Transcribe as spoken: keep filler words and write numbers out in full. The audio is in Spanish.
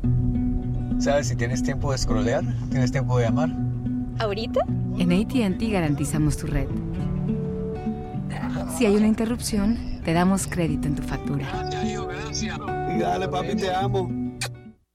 ¿Sabes si tienes tiempo de scrollear? ¿Tienes tiempo de llamar? ¿Ahorita? En A T and T garantizamos tu red. Si hay una interrupción, te damos crédito en tu factura. Y dale, papi, te amo.